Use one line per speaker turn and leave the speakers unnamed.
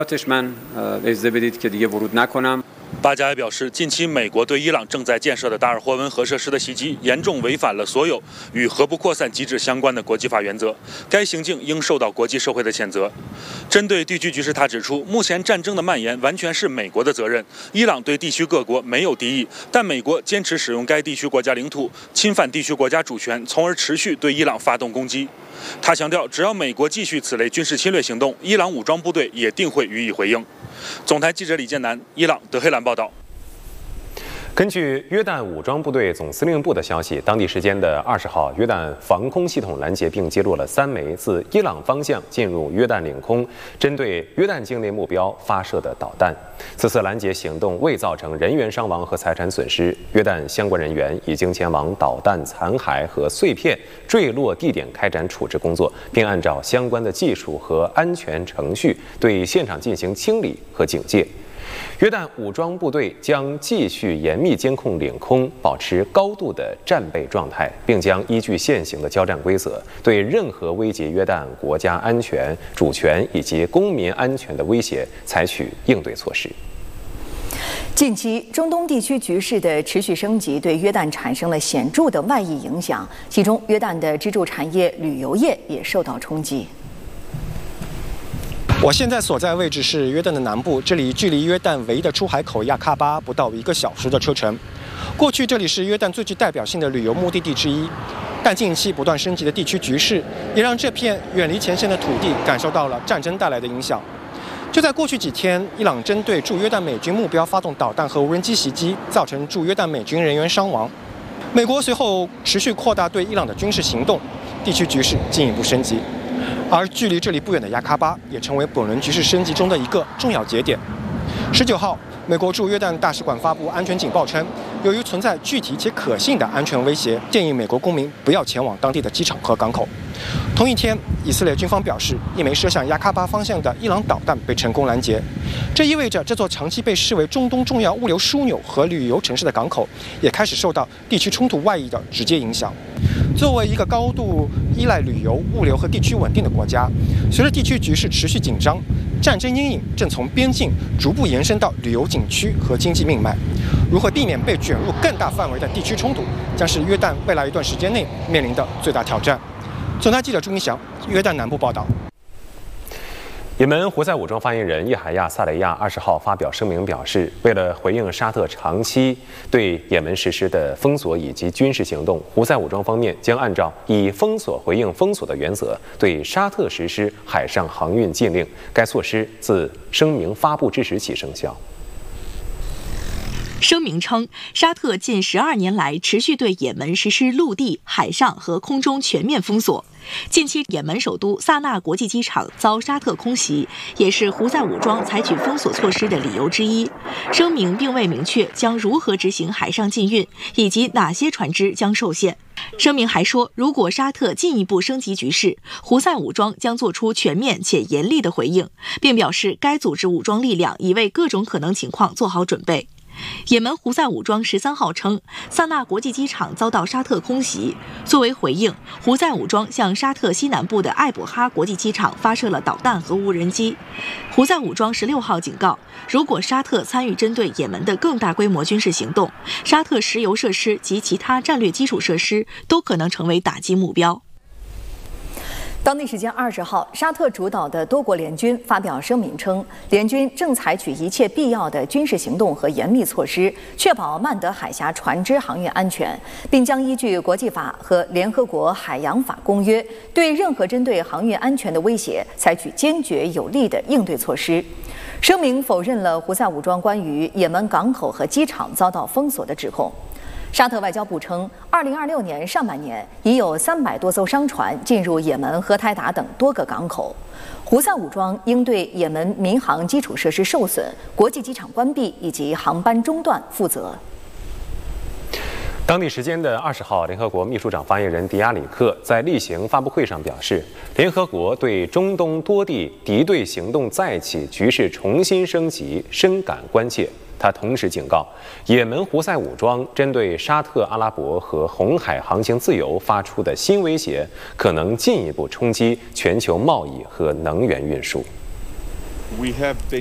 巴加埃表示，近期美国对伊朗正在建设的达尔霍温核设施的袭击，严重违反了所有与核不扩散机制相关的国际法原则，该行径应受到国际社会的谴责。针对地区局势，他指出，目前战争的蔓延完全是美国的责任，伊朗对地区各国没有敌意，但美国坚持使用该地区国家领土，侵犯地区国家主权，从而持续对伊朗发动攻击。他强调，只要美国继续此类军事侵略行动，伊朗武装部队也定会予以回应。总台记者李建南，伊朗德黑兰报道。
根据约旦武装部队总司令部的消息，当地时间的20号，约旦防空系统拦截并击落了3枚自伊朗方向进入约旦领空，针对约旦境内目标发射的导弹。此次拦截行动未造成人员伤亡和财产损失，约旦相关人员已经前往导弹残骸和碎片坠落地点开展处置工作，并按照相关的技术和安全程序对现场进行清理和警戒。约旦武装部队将继续严密监控领空，保持高度的战备状态，并将依据现行的交战规则，对任何威胁约旦国家安全、主权以及公民安全的威胁采取应对措施。
近期，中东地区局势的持续升级对约旦产生了显著的外溢影响，其中约旦的支柱产业旅游业也受到冲击。
我现在所在位置是约旦的南部，这里距离约旦唯一的出海口亚喀巴不到1个小时的车程。过去这里是约旦最具代表性的旅游目的地之一，但近期不断升级的地区局势，也让这片远离前线的土地感受到了战争带来的影响。就在过去几天，伊朗针对驻约旦美军目标发动导弹和无人机袭击，造成驻约旦美军人员伤亡。美国随后持续扩大对伊朗的军事行动，地区局势进一步升级。而距离这里不远的亚喀巴也成为本轮局势升级中的一个重要节点。19号，美国驻约旦大使馆发布安全警报称，由于存在具体且可信的安全威胁，建议美国公民不要前往当地的机场和港口。同一天，以色列军方表示，一枚射向亚喀巴方向的伊朗导弹被成功拦截，这意味着这座长期被视为中东重要物流枢纽和旅游城市的港口，也开始受到地区冲突外溢的直接影响。作为一个高度依赖旅游、物流和地区稳定的国家，随着地区局势持续紧张，战争阴影正从边境逐步延伸到旅游景区和经济命脉。如何避免被卷入更大范围的地区冲突，将是约旦未来一段时间内面临的最大挑战。总台记者朱明祥，约旦南部报道。
也门胡塞武装发言人叶海亚·萨雷亚20号发表声明表示，为了回应沙特长期对也门实施的封锁以及军事行动，胡塞武装方面将按照以封锁回应封锁的原则，对沙特实施海上航运禁令。该措施自声明发布之时起生效。
声明称，沙特近12年来持续对也门实施陆地、海上和空中全面封锁。近期，也门首都萨那国际机场遭沙特空袭，也是胡塞武装采取封锁措施的理由之一。声明并未明确将如何执行海上禁运，以及哪些船只将受限。声明还说，如果沙特进一步升级局势，胡塞武装将做出全面且严厉的回应，并表示该组织武装力量已为各种可能情况做好准备。也门胡塞武装13号称，萨那国际机场遭到沙特空袭。作为回应，胡塞武装向沙特西南部的艾卜哈国际机场发射了导弹和无人机。胡塞武装16号警告，如果沙特参与针对也门的更大规模军事行动，沙特石油设施及其他战略基础设施都可能成为打击目标。
当地时间20号，沙特主导的多国联军发表声明称，联军正采取一切必要的军事行动和严密措施，确保曼德海峡船只航运安全，并将依据国际法和联合国海洋法公约，对任何针对航运安全的威胁采取坚决有力的应对措施。声明否认了胡塞武装关于也门港口和机场遭到封锁的指控。沙特外交部称，2026年上半年已有300多艘商船进入也门荷台达等多个港口。胡塞武装应对也门民航基础设施受损、国际机场关闭以及航班中断负责。
当地时间的20号，联合国秘书长发言人迪亚里克在例行发布会上表示，联合国对中东多地敌对行动再起、局势重新升级深感关切。他同时警告，也门胡塞武装针对沙特阿拉伯和红海航行自由发出的新威胁，可能进一步冲击全球贸易和能源运输。
We have been